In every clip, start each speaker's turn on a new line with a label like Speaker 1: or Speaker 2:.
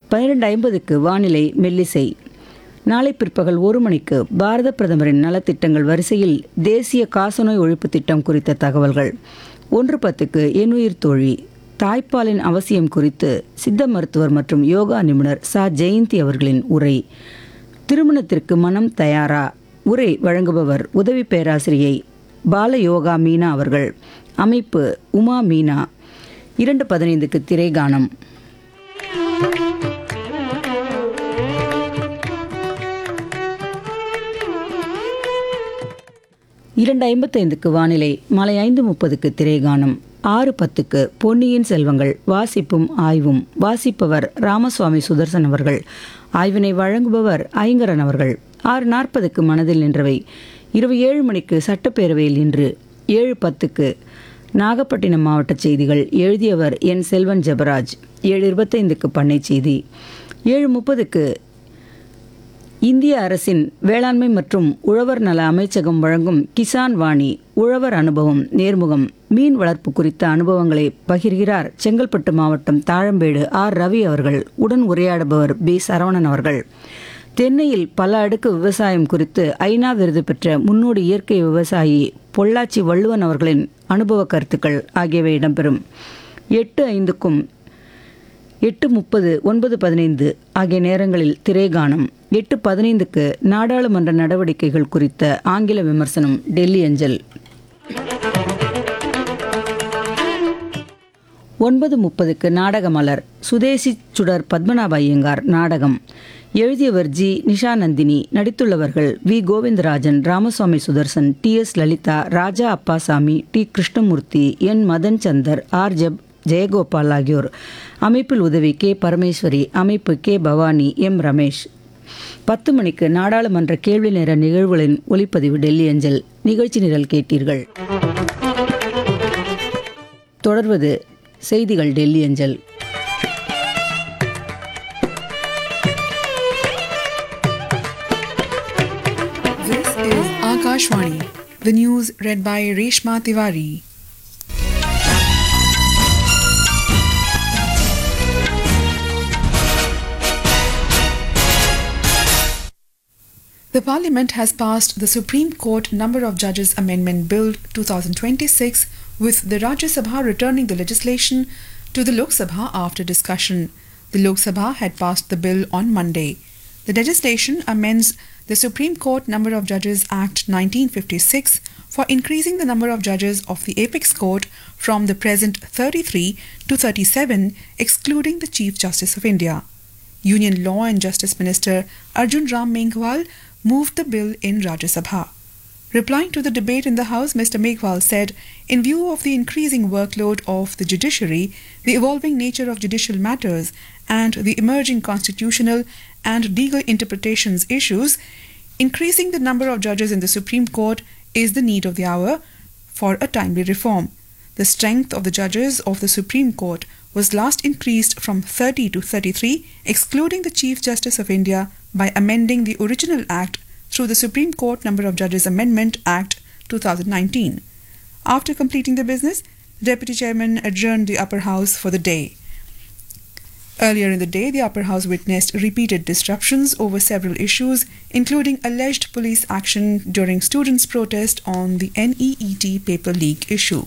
Speaker 1: 12:50க்கு வானிலை மெல்லிசை. நாளை பிற்பகல் 1 மணிக்கு பாரத பிரதமரின் நலத்திட்டங்கள் வரிசையில் தேசிய காசநோய் ஒழிப்பு திட்டம் குறித்த தகவல்கள். 1:10க்கு எண்ணுயிர் தோழி, தாய்ப்பாலின் அவசியம் குறித்து சித்த மருத்துவர் மற்றும் யோகா நிபுணர் ச. ஜெயந்தி அவர்களின் உரை. திருமணத்திற்கு மனம் தயாரா? உரை வழங்குபவர் உதவி பேராசிரியை பால யோகா மீனா அவர்கள். அமைப்பு உமா மீனா. 2:15க்கு திரைகானம். 2:55க்கு வானிலை. மாலை 5:30க்கு திரைகானம். 6:10க்கு பொன்னியின் செல்வங்கள் வாசிப்பும் ஆய்வும். வாசிப்பவர் ராமசுவாமி சுதர்சன் அவர்கள். ஆய்வினை வழங்குபவர் ஐங்கரன் அவர்கள். 6:40க்கு மனதில் நின்றவை. இரவு 7 மணிக்கு சட்டப்பேரவையில் இன்று. 7:10க்கு நாகப்பட்டினம் மாவட்ட செய்திகள். எழுதியவர் என். செல்வன் ஜெபராஜ். 7:25க்கு பண்ணை செய்தி. 7:30க்கு இந்திய அரசின் வேளாண்மை மற்றும் உழவர் நல அமைச்சகம் வழங்கும் கிசான் வாணி உழவர் அனுபவம் நேர்முகம். மீன் வளர்ப்பு குறித்த அனுபவங்களை பகிர்கிறார் செங்கல்பட்டு மாவட்டம் தாழம்பேடு ஆர். ரவி அவர்கள். உடன் உரையாடுபவர் பி. சரவணன் அவர்கள். தென்னையில் பல அடுக்கு விவசாயம் குறித்து ஐநா விருது பெற்ற முன்னோடி இயற்கை விவசாயி பொள்ளாச்சி வள்ளுவன் அவர்களின் அனுபவ கருத்துக்கள் ஆகியவை இடம்பெறும். 8:05க்கும் 8:30, 9:15 ஆகிய நேரங்களில் திரைகானம். 8:15க்கு நாடாளுமன்ற நடவடிக்கைகள் குறித்த ஆங்கில விமர்சனம் டெல்லி அஞ்சல். 9:30க்கு நாடகமலர். சுதேசி சுடர் பத்மநாப ஐயங்கார் நாடகம். எழுதியவர் G. நிஷாநந்தினி. நடித்துள்ளவர்கள் we. Govindarajan, Ramaswamy Sudarshan, D. S. Lalitha, Raja Appasamy, D. Krishnamurthy, N. Madan Chandar, R. Jayagopal ஆகியோர். அமைப்பில் உதவி கே. பரமேஸ்வரி. அமைப்பு கே. பவானி, எம். ரமேஷ். 10 மணிக்கு நாடாளுமன்ற கேள்வி நேர நிகழ்வுகளின் ஒலிப்பதிவு டெல்லி அஞ்சல். நிகழ்ச்சி நிரல் கேட்டீர்கள். தொடர்வது செய்திகள் டெல்லி அஞ்சல்.
Speaker 2: This is Akashvani. The news read by Reshma Tiwari. The Parliament has passed the Supreme Court Number of Judges Amendment Bill 2026, with the Rajya Sabha returning the legislation to the Lok Sabha after discussion. The Lok Sabha had passed the bill on Monday. The legislation amends the Supreme Court Number of Judges Act 1956 for increasing the number of judges of the Apex Court from the present 33 to 37, excluding the Chief Justice of India. Union Law and Justice Minister Arjun Ram Menghwal moved the bill in Rajya Sabha. Replying to the debate in the House, Mr. Menghwal said, in view of the increasing workload of the judiciary, the evolving nature of judicial matters, and the emerging constitutional and legal interpretations issues, increasing the number of judges in the Supreme Court is the need of the hour for a timely reform. The strength of the judges of the Supreme Court was last increased from 30 to 33, excluding the Chief Justice of India, by amending the original Act through the Supreme Court Number of Judges Amendment Act 2019. After completing the business, the Deputy Chairman adjourned the Upper House for the day. Earlier in the day, the Upper House witnessed repeated disruptions over several issues, including alleged police action during students' protest on the NEET paper leak issue.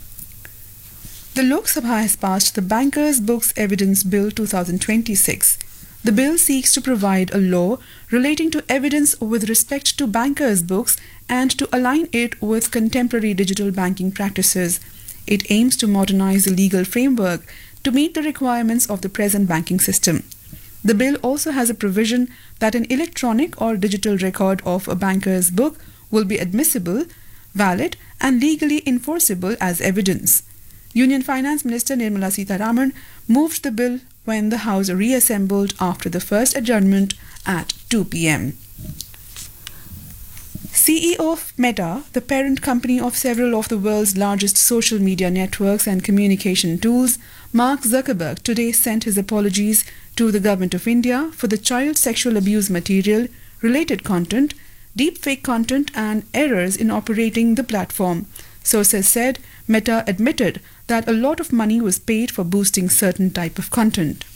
Speaker 2: The Lok Sabha has passed the Bankers' Books Evidence Bill 2026. The bill seeks to provide a law relating to evidence with respect to bankers' books and to align it with contemporary digital banking practices. It aims to modernize the legal framework to meet the requirements of the present banking system. The bill also has a provision that an electronic or digital record of a banker's book will be admissible, valid, and legally enforceable as evidence. Union Finance Minister Nirmala Sitharaman moved the bill when the House reassembled after the first adjournment at 2 p.m. CEO of Meta, the parent company of several of the world's largest social media networks and communication tools, Mark Zuckerberg today sent his apologies to the Government of India for the child sexual abuse material, related content, deepfake content, and errors in operating the platform. Sources said Meta admitted that a lot of money was paid for boosting certain type of content.